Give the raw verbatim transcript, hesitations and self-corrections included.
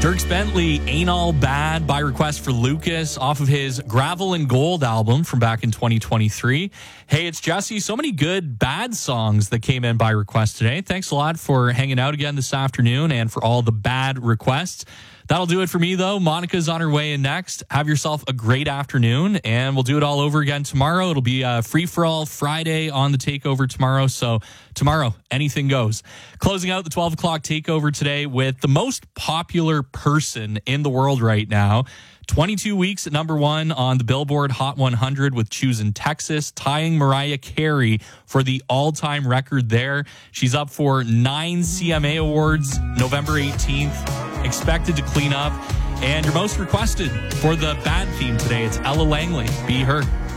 Dierks Bentley, Ain't All Bad, by request for Lucas, off of his Gravel and Gold album from back in twenty twenty-three. Hey, it's Jesse. So many good bad songs that came in by request today. Thanks a lot for hanging out again this afternoon and for all the bad requests. That'll do it for me, though. Monica's on her way in next. Have yourself a great afternoon, and we'll do it all over again tomorrow. It'll be a free-for-all Friday on the Takeover tomorrow, so tomorrow, anything goes. Closing out the twelve o'clock Takeover today with the most popular person in the world right now. twenty-two weeks at number one on the Billboard Hot one hundred with Choosing Texas, tying Mariah Carey for the all-time record there. She's up for nine C M A awards November eighteenth, expected to clean up. And your most requested for the bad theme today, it's Ella Langley, Be Her.